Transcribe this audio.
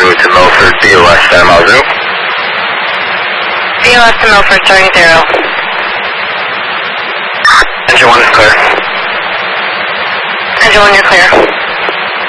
route to Milford, BOS, San Mazu. BOS to Milford, starting 0. Engine 1 is clear. Engine 1, you're clear.